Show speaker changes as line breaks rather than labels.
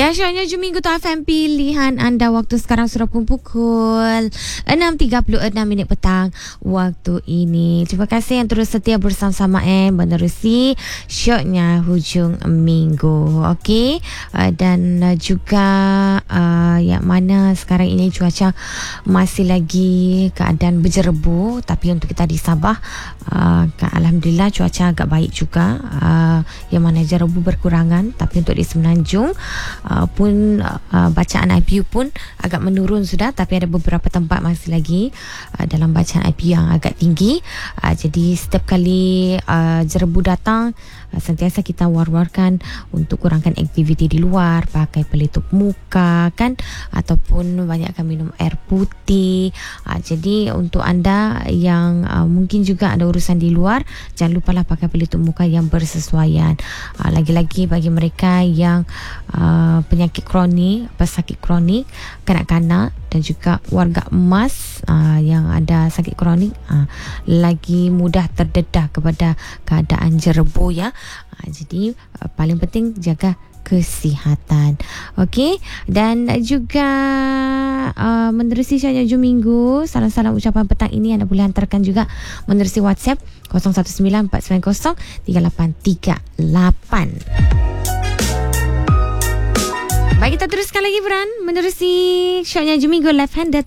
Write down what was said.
Ya, syarnya Juminggu tu FM pilihan anda. Waktu sekarang sudah pukul 6.36 petang waktu ini. Terima kasih yang terus setia bersama-sama menerusi syoknya hujung minggu. Okey, dan juga yang mana sekarang ini cuaca masih lagi keadaan berjerebu, tapi untuk kita di Sabah alhamdulillah cuaca agak baik juga. Yang mana jerebu berkurangan, tapi untuk di Semenanjung pun bacaan IPU pun agak menurun sudah, tapi ada beberapa tempat masih lagi dalam bacaan IPU yang agak tinggi. Jadi setiap kali jerebu datang, sentiasa kita war-warkan untuk kurangkan aktiviti di luar, pakai pelitup muka kan, ataupun banyakkan minum air putih. Jadi untuk anda yang mungkin juga ada urusan di luar, jangan lupalah pakai pelitup muka yang bersesuaian. Lagi-lagi bagi mereka yang penyakit kronik, pesakit kronik, kanak-kanak dan juga warga emas yang ada sakit kronik, lagi mudah terdedah kepada keadaan jerebu ya. Jadi paling penting jaga kesihatan. Okey, dan juga menerusi syarnya Juminggu, salam-salam ucapan petang ini anda boleh hantarkan juga menerusi WhatsApp 0194903838. Baik, kita teruskan lagi Bran menerusi syarnya Juminggu Left Handed.